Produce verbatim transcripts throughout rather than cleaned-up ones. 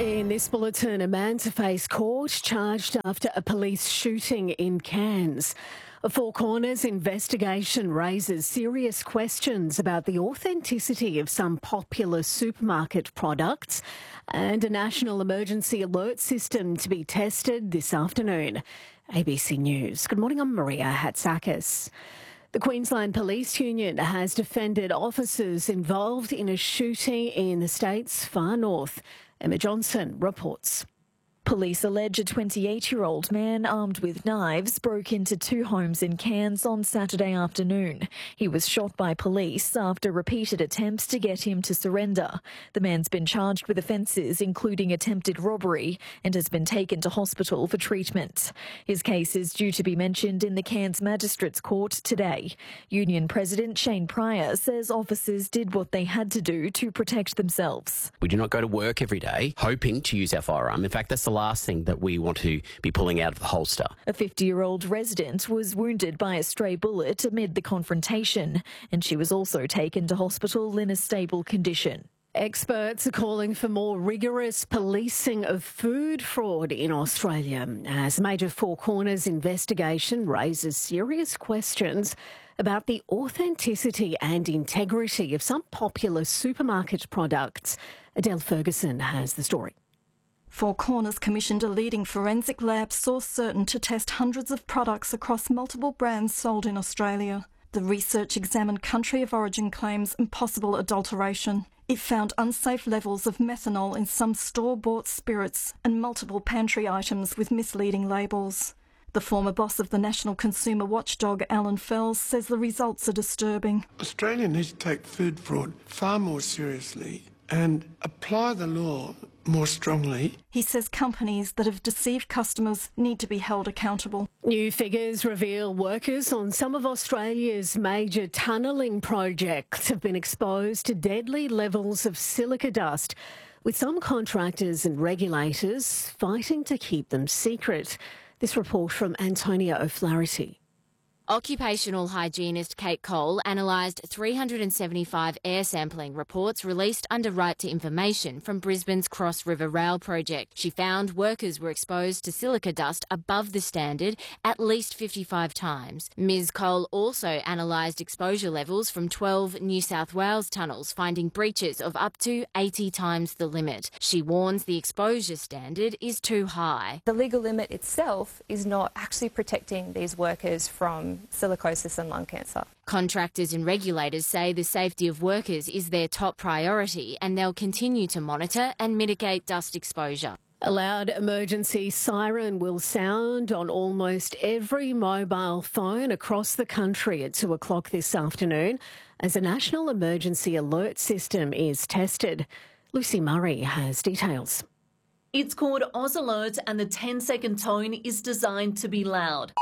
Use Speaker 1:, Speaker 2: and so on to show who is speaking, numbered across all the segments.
Speaker 1: In this bulletin, a man to face court charged after a police shooting in Cairns. A Four Corners investigation raises serious questions about the authenticity of some popular supermarket products and a national emergency alert system to be tested this afternoon. A B C News. Good morning, I'm Maria Hatzakis. The Queensland Police Union has defended officers involved in a shooting in the state's far north. Emma Johnson reports.
Speaker 2: Police allege a twenty-eight-year-old man armed with knives broke into two homes in Cairns on Saturday afternoon. He was shot by police after repeated attempts to get him to surrender. The man's been charged with offences including attempted robbery and has been taken to hospital for treatment. His case is due to be mentioned in the Cairns Magistrates Court today. Union President Shane Pryor says officers did what they had to do to protect themselves.
Speaker 3: We do not go to work every day hoping to use our firearm. In fact, that's the last thing that we want to be pulling out of the holster.
Speaker 2: A fifty-year-old resident was wounded by a stray bullet amid the confrontation, and she was also taken to hospital in a stable condition.
Speaker 1: Experts are calling for more rigorous policing of food fraud in Australia as a major Four Corners investigation raises serious questions about the authenticity and integrity of some popular supermarket products. Adele Ferguson has the story.
Speaker 4: Four Corners commissioned a leading forensic lab source certain to test hundreds of products across multiple brands sold in Australia. The research examined country of origin claims and possible adulteration. It found unsafe levels of methanol in some store-bought spirits and multiple pantry items with misleading labels. The former boss of the National Consumer Watchdog, Alan Fells, says the results are disturbing.
Speaker 5: Australia needs to take food fraud far more seriously and apply the law more strongly.
Speaker 4: He says companies that have deceived customers need to be held accountable.
Speaker 1: New figures reveal workers on some of Australia's major tunnelling projects have been exposed to deadly levels of silica dust, with some contractors and regulators fighting to keep them secret. This report from Antonia O'Flaherty.
Speaker 6: Occupational hygienist Kate Cole analysed three hundred seventy-five air sampling reports released under right to information from Brisbane's Cross River Rail project. She found workers were exposed to silica dust above the standard at least fifty-five times. Miz Cole also analysed exposure levels from twelve New South Wales tunnels, finding breaches of up to eighty times the limit. She warns the exposure standard is too high.
Speaker 7: The legal limit itself is not actually protecting these workers from silicosis and lung cancer.
Speaker 6: Contractors and regulators say the safety of workers is their top priority and they'll continue to monitor and mitigate dust exposure.
Speaker 1: A loud emergency siren will sound on almost every mobile phone across the country at two o'clock this afternoon as a national emergency alert system is tested. Lucy Murray has details.
Speaker 8: It's called Oz Alert and the ten second tone is designed to be loud.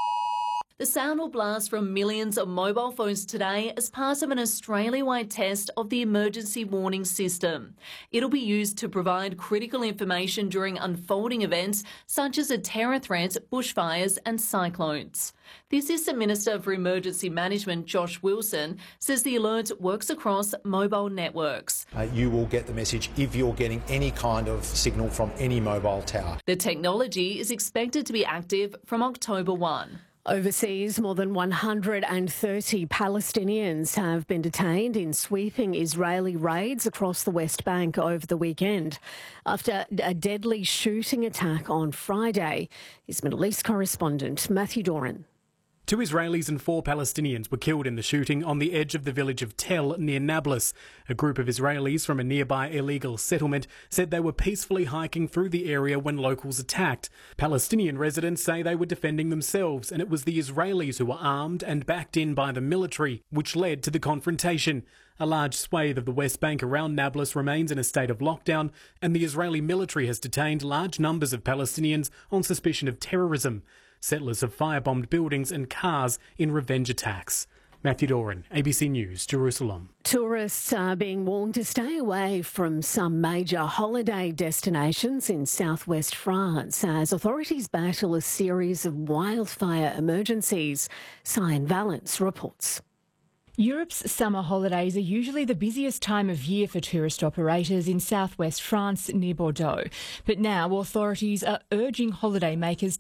Speaker 8: The sound will blast from millions of mobile phones today as part of an Australia-wide test of the emergency warning system. It'll be used to provide critical information during unfolding events such as a terror threat, bushfires and cyclones. The Assistant Minister for Emergency Management, Josh Wilson, says the alert works across mobile networks.
Speaker 9: Uh, you will get the message if you're getting any kind of signal from any mobile tower.
Speaker 8: The technology is expected to be active from October first.
Speaker 1: Overseas, more than one hundred thirty Palestinians have been detained in sweeping Israeli raids across the West Bank over the weekend after a deadly shooting attack on Friday. His Middle East correspondent, Matthew Doran.
Speaker 10: Two Israelis and four Palestinians were killed in the shooting on the edge of the village of Tel near Nablus. A group of Israelis from a nearby illegal settlement said they were peacefully hiking through the area when locals attacked. Palestinian residents say they were defending themselves and it was the Israelis who were armed and backed in by the military, which led to the confrontation. A large swathe of the West Bank around Nablus remains in a state of lockdown and the Israeli military has detained large numbers of Palestinians on suspicion of terrorism. Settlers have firebombed buildings and cars in revenge attacks. Matthew Doran, A B C News, Jerusalem.
Speaker 1: Tourists are being warned to stay away from some major holiday destinations in southwest France as authorities battle a series of wildfire emergencies. Cyan Valence reports.
Speaker 11: Europe's summer holidays are usually the busiest time of year for tourist operators in southwest France near Bordeaux. But now authorities are urging holidaymakers